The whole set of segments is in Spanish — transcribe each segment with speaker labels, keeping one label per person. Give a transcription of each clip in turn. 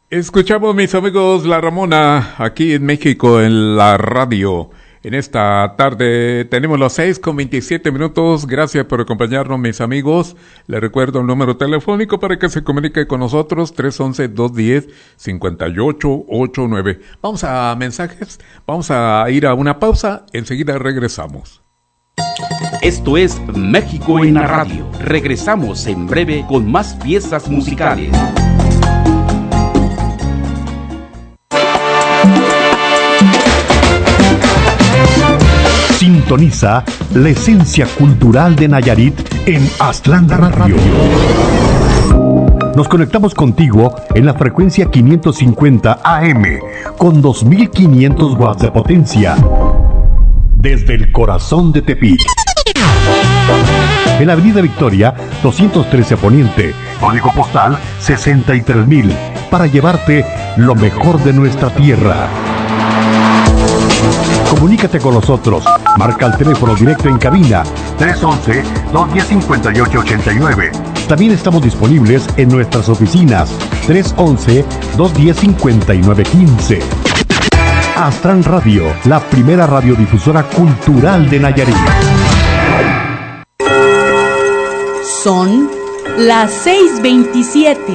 Speaker 1: Escuchamos, mis amigos, La Ramona, aquí en México, en la radio. En esta tarde tenemos las 6:27. Gracias por acompañarnos, mis amigos. Les recuerdo el número telefónico para que se comunique con nosotros, 311-210-5889. Vamos a mensajes, vamos a ir a una pausa, enseguida regresamos.
Speaker 2: Esto es México en la radio. Regresamos en breve con más piezas musicales.
Speaker 3: Sintoniza la esencia cultural de Nayarit en Aztlán Radio. Nos conectamos contigo en la frecuencia 550 AM con 2500 watts de potencia. Desde el corazón de Tepic. En la Avenida Victoria, 213 Poniente, código postal 63000, para llevarte lo mejor de nuestra tierra. Comunícate con nosotros. Marca el teléfono directo en cabina 311-210-5889. También estamos disponibles en nuestras oficinas 311-210-5915. Aztlán Radio, la primera radiodifusora cultural de Nayarit.
Speaker 4: Son las 6:27.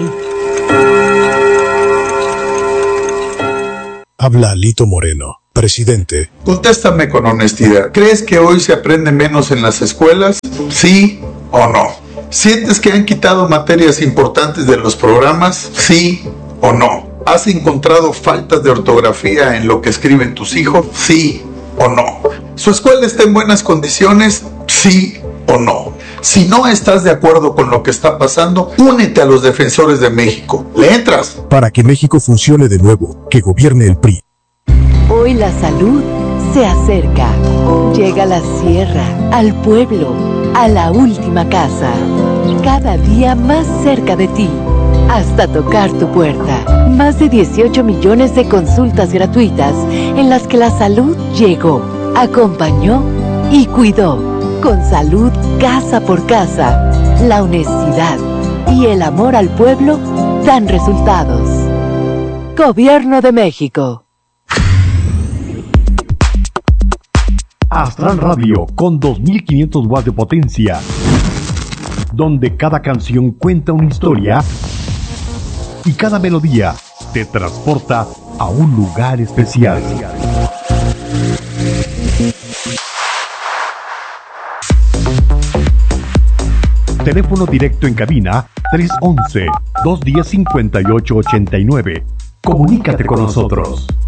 Speaker 5: Habla Lito Moreno, presidente.
Speaker 6: Contéstame con honestidad. ¿Crees que hoy se aprende menos en las escuelas? ¿Sí o no? ¿Sientes que han quitado materias importantes de los programas? ¿Sí o no? ¿Has encontrado faltas de ortografía en lo que escriben tus hijos? ¿Sí o no? ¿Su escuela está en buenas condiciones? ¿Sí o no? Si no estás de acuerdo con lo que está pasando, únete a los defensores de México. ¿Le entras?
Speaker 5: Para que México funcione de nuevo, que gobierne el PRI.
Speaker 7: Hoy la salud se acerca. Llega a la sierra, al pueblo, a la última casa. Cada día más cerca de ti, hasta tocar tu puerta. Más de 18 millones de consultas gratuitas en las que la salud llegó, acompañó y cuidó. Con salud casa por casa, la honestidad y el amor al pueblo dan resultados. Gobierno de México.
Speaker 3: Aztlán Radio con 2500 watts de potencia, donde cada canción cuenta una historia y cada melodía te transporta a un lugar especial. Teléfono directo en cabina 311-210-5889. Comunícate con nosotros.